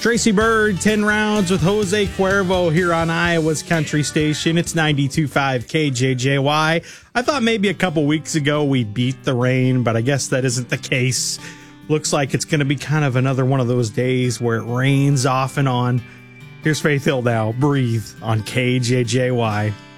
Tracy Bird, 10 rounds with Jose Cuervo here on Iowa's Country Station. It's 92.5 KJJY. I thought maybe a couple weeks ago we beat the rain, but I guess that isn't the case. Looks like it's going to be kind of another one of those days where it rains off and on. Here's Faith Hill now, Breathe on KJJY.